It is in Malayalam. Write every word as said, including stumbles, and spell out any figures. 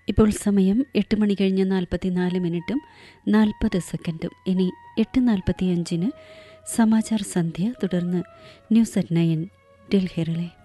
ഇപ്പോൾ സമയം എട്ട് മണി കഴിഞ്ഞ് നാൽപ്പത്തിനാല് മിനിറ്റും നാൽപ്പത് സെക്കൻഡും. ഇനി എട്ട് നാൽപ്പത്തി അഞ്ചിന് സമാചാർ സന്ധ്യ, തുടർന്ന് news at nine Delhi relay.